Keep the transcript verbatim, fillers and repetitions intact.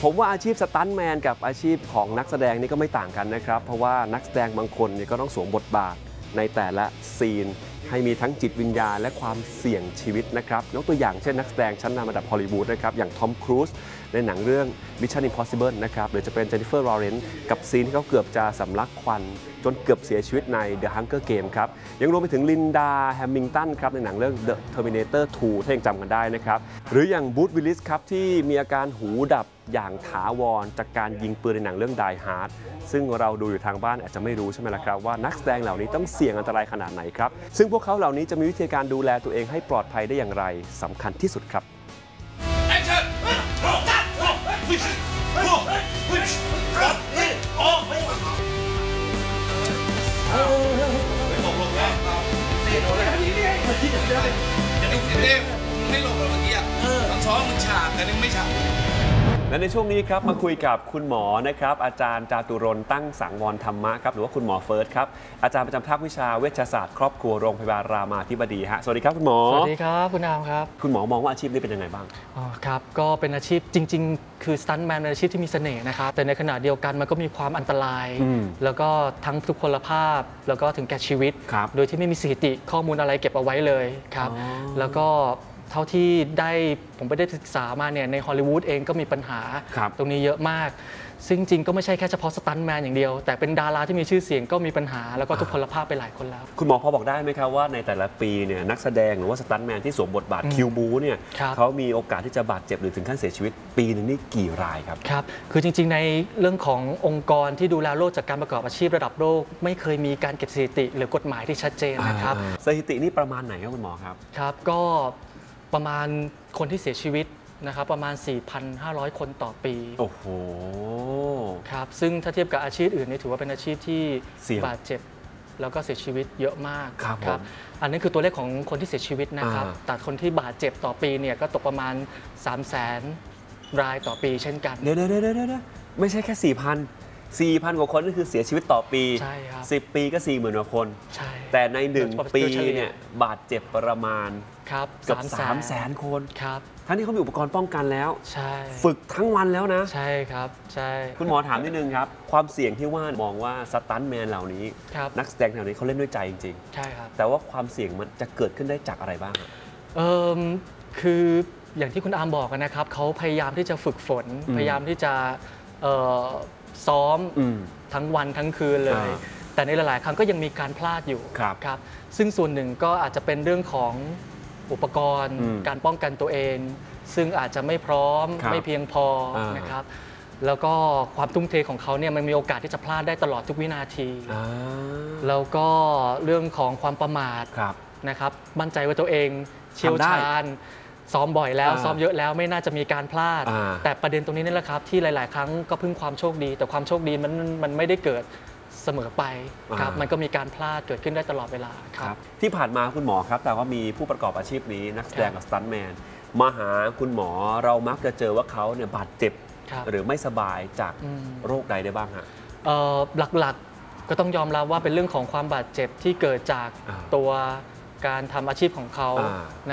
ผมว่าอาชีพสตันท์แมนกับอาชีพของนักแสดงนี่ก็ไม่ต่างกันนะครับเพราะว่านักแสดงบางคนเนี่ยก็ต้องสวมบทบาทในแต่ละซีนให้มีทั้งจิตวิญญาณและความเสี่ยงชีวิตนะครับยกตัวอย่างเช่นนักแสดงชั้นนำระดับฮอลลีวูดนะครับอย่างทอมครูซในหนังเรื่อง Mission Impossible นะครับหรือจะเป็นเจนนิเฟอร์ลอเรนซ์กับซีนที่เขาเกือบจะสำลักควันจนเกือบเสียชีวิตใน The Hunger Game ครับยังรวมไปถึงลินดาแฮมมิงตันครับในหนังเรื่อง The Terminator ทู ถ้ายังจำกันได้นะครับหรืออย่างบูธวิลลิสครับที่มีอาการหูดับอย่างถาวรจากการยิงปืนในหนังเรื่อง Die Hard ซึ่งเราดูอยู่ทางบ้านอาจจะไม่รู้ใช่ไหมล่ะครับว่านักแสดงเหล่านี้ต้องเสี่ยงอันตรายขนาดไหนครับซึ่งพวกเขาเหล่านี้จะมีวิธีการดูแลตัวเองให้ปลอดภัยได้อย่างไรสำคัญที่สุดครับไม่ลงเลยเมื่อกี้อ่ะมันซ้อมมันฉากแต่นึงไม่ฉากและในช่วงนี้ครับมาคุยกับคุณหมอนะครับอาจารย์จาตุรนต์ตั้งสังวรธรรมะครับหรือว่าคุณหมอเฟิร์สครับอาจารย์ประจำภาควิชาเวชศาสตร์ครอบครัวโรงพยาบาลรามาธิบดีฮะสวัสดีครับคุณหมอสวัสดีครับคุณอามครับคุณหมอมองว่าอาชีพนี้เป็นยังไงบ้างอ๋อครับก็เป็นอาชีพจริงๆคือสตันท์แมนเป็นอาชีพที่มีเสน่ห์นะครับแต่ในขณะเดียวกันมันก็มีความอันตรายแล้วก็ทั้งทุกพลภาพแล้วก็ถึงแก่ชีวิตโดยที่ไม่มีสถิติข้อมูลอะไรเก็บเอาไว้เลยครับแล้วก็เท่าที่ได้ผมไปได้ศึกษามาเนี่ยในฮอลลีวูดเองก็มีปัญหาตรงนี้เยอะมากซึ่งจริงก็ไม่ใช่แค่เฉพาะสตันท์แมนอย่างเดียวแต่เป็นดาราที่มีชื่อเสียงก็มีปัญหาแล้วก็ทุพพลภาพไปหลายคนแล้วคุณหมอพอบอกได้ไหมครับว่าในแต่ละปีเนี่ยนักแสดงหรือว่าสตันท์แมนที่สวมบทบาทคิวบูเนี่ยเขามีโอกาสที่จะบาดเจ็บหรือถึงขั้นเสียชีวิตปีนึงนี่กี่รายครับครับคือจริงๆในเรื่องขององค์กรที่ดูแลโรคจากการประกอบอาชีพระดับโลกไม่เคยมีการเก็บสถิติหรือกฎหมายที่ชัดเจนนะครับสถิตินี่ประมาณไหนครับคุณหมอครับครับก็ประมาณคนที่เสียชีวิตนะครับประมาณ สี่พันห้าร้อย คนต่อปีโอ้โหครับซึ่งถ้าเทียบกับอาชีพอื่นนี่ถือว่าเป็นอาชีพที่บาดเจ็บแล้วก็เสียชีวิตเยอะมากครับอันนี้คือตัวเลขของคนที่เสียชีวิตนะครับแต่คนที่บาดเจ็บต่อปีเนี่ยก็ตกประมาณ สามแสน รายต่อปีเช่นกันเดี๋ยวเดี๋ยวเดี๋ยวไม่ใช่แค่ สี่พัน สี่พัน กว่าคนนั่นคือเสียชีวิตต่อปีใช่ครับสิบปีก็ สี่หมื่น กว่าคนใช่แต่ในหนึ่งปีเนี่ยบาดเจ็บประมาณครับเกือบสามแสนคนครับทั้งที่เขามีอุปกรณ์ป้องกันแล้วใช่ฝึกทั้งวันแล้วนะใช่ครับใช่คุณหมอถามนิดนึงครับความเสี่ยงที่ว่ามองว่าสตันท์แมนเหล่านี้นักแสดงเหล่านี้เขาเล่นด้วยใจจริงๆใช่ครับแต่ว่าความเสี่ยงมันจะเกิดขึ้นได้จากอะไรบ้างเอ่อคืออย่างที่คุณอาร์มบอกนะครับเขาพยายามที่จะฝึกฝนพยายามที่จะซ้อมทั้งวันทั้งคืนเลยแต่ในหลายๆครั้งก็ยังมีการพลาดอยู่ครับซึ่งส่วนหนึ่งก็อาจจะเป็นเรื่องของอุปกรณ์การป้องกันตัวเองซึ่งอาจจะไม่พร้อมไม่เพียงพอนะครับแล้วก็ความทุ่มเทของเขาเนี่ยมันมีโอกาสที่จะพลาดได้ตลอดทุกวินาทีแล้วก็เรื่องของความประมาทนะครับมั่นใจว่าตัวเองเชี่ยวชาญซ้อมบ่อยแล้วซ้อมเยอะแล้วไม่น่าจะมีการพลาดแต่ประเด็นตรงนี้นี่แหละครับที่หลายๆครั้งก็พึ่งความโชคดีแต่ความโชคดีมันมันไม่ได้เกิดเสมอไปครับมันก็มีการพลาดเกิดขึ้นได้ตลอดเวลาครับที่ผ่านมาคุณหมอครับแต่ว่ามีผู้ประกอบอาชีพนี้นักแสดงกับสตันท์แมนมาหาคุณหมอเรามักจะเจอว่าเขาเนี่ยบาดเจ็บหรือไม่สบายจากโรคใดได้บ้างฮะหลักๆก็ต้องยอมรับว่าเป็นเรื่องของความบาดเจ็บที่เกิดจากตัวการทำอาชีพของเขา